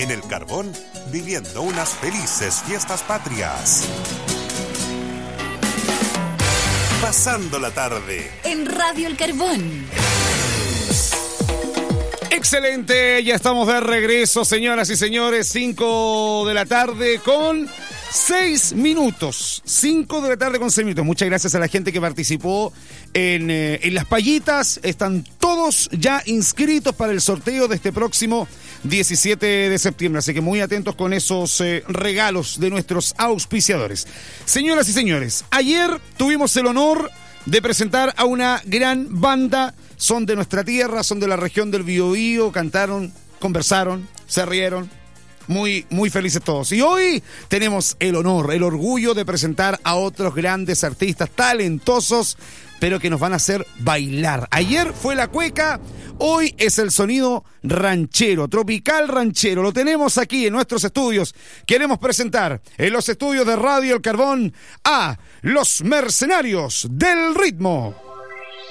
en el Carbón, viviendo unas felices fiestas patrias. Pasando la tarde en Radio El Carbón. Excelente, ya estamos de regreso, señoras y señores. 5 de la tarde con 6 minutos. 5 de la tarde con 6 minutos. Muchas gracias a la gente que participó en las payitas. Están todos ya inscritos para el sorteo de este próximo 17 de septiembre. Así que muy atentos con esos regalos de nuestros auspiciadores. Señoras y señores, ayer tuvimos el honor de presentar a una gran banda. Son de nuestra tierra, son de la región del Biobío, cantaron, conversaron, se rieron, muy, muy felices todos. Y hoy tenemos el honor, el orgullo de presentar a otros grandes artistas talentosos, pero que nos van a hacer bailar. Ayer fue la cueca, hoy es el sonido ranchero, tropical ranchero. Lo tenemos aquí en nuestros estudios. Queremos presentar en los estudios de Radio El Carbón a los Mercenarios del Ritmo.